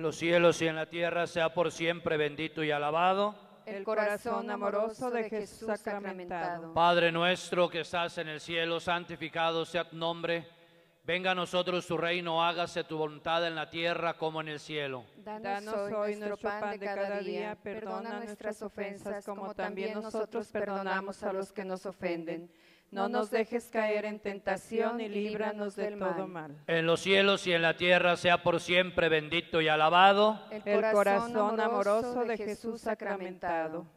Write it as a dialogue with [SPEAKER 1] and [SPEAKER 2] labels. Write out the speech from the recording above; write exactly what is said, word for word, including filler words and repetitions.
[SPEAKER 1] los cielos y en la tierra sea por siempre bendito y alabado
[SPEAKER 2] el corazón amoroso de Jesús sacramentado.
[SPEAKER 1] Padre nuestro que estás en el cielo, santificado sea tu nombre. Venga a nosotros tu reino, hágase tu voluntad en la tierra como en el cielo.
[SPEAKER 2] Danos hoy nuestro pan de cada día, perdona nuestras ofensas como también nosotros perdonamos a los que nos ofenden. No nos dejes caer en tentación y líbranos de todo mal.
[SPEAKER 1] En los cielos y en la tierra sea por siempre bendito y alabado
[SPEAKER 2] el corazón amoroso de Jesús sacramentado.